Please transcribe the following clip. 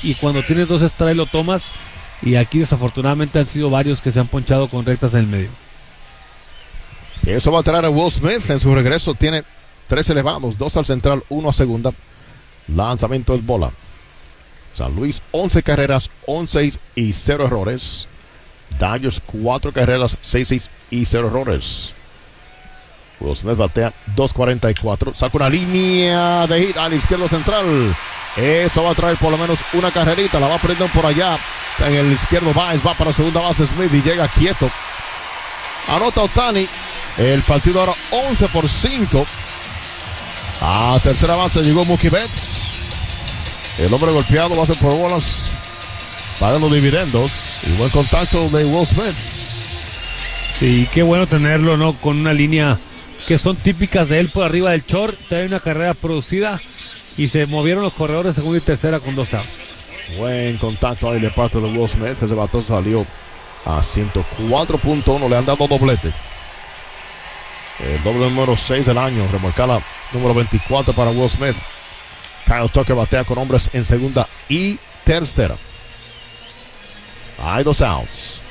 y cuando tienes 2 strikes lo tomas. Y aquí desafortunadamente han sido varios que se han ponchado con rectas en el medio. Eso va a traer a Will Smith en su regreso. Tiene 3 elevados, 2 al central, 1 a segunda. Lanzamiento es bola. San Luis 11 carreras, 11 y 0 errores. Dodgers 4 carreras, 6 y 0 errores. Will Smith batea 2.44. Saca una línea de hit al izquierdo central. Eso va a traer por lo menos una carrerita. La va a prender por allá. En el izquierdo va para segunda base Smith y llega quieto. Anota Ohtani. El partido ahora 11-5. A tercera base llegó Mookie Betts. El hombre golpeado va a ser por bolas. Pagando dividendos. Y buen contacto de Will Smith. Sí, qué bueno tenerlo, ¿no? Con una línea que son típicas de él por arriba del short. Trae una carrera producida. Y se movieron los corredores de segunda y tercera con 2 outs. Buen contacto ahí de parte de Will Smith. Ese batazo salió a 104.1. Le han dado doblete. El doble número 6 del año. Remolcada número 24 para Will Smith. Kyle Tucker batea con hombres en segunda y tercera. Hay 2 outs.